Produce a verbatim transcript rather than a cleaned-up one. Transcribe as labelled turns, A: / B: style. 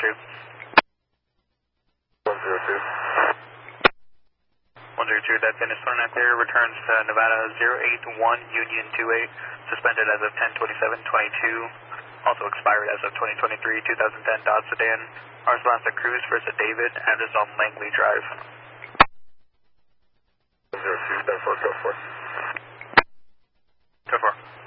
A: two.
B: one zero two.
A: one zero two, that Dennis one clear, returns to Nevada zero eight one Union two eight, suspended as of ten twenty-seven twenty-two, also expired as of twenty twenty-three two thousand ten Dodge Sedan. Ours last at Cruise first at David, address on Langley Drive.
B: one zero two, ten four, go for.
A: Go for.